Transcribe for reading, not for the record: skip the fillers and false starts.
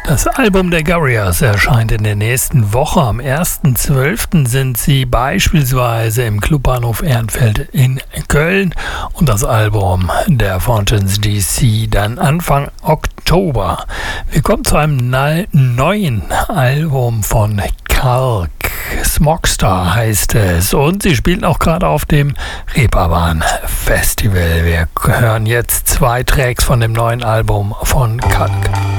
Das Album der Garriers erscheint in der nächsten Woche. Am 1.12. sind sie beispielsweise im Clubbahnhof Ehrenfeld in Köln und das Album der Fountains DC dann Anfang Oktober. Wir kommen zu einem neuen Album von Kalk. Smogstar heißt es und sie spielen auch gerade auf dem Reeperbahn Festival. Wir hören jetzt 2 Tracks von dem neuen Album von Kalk.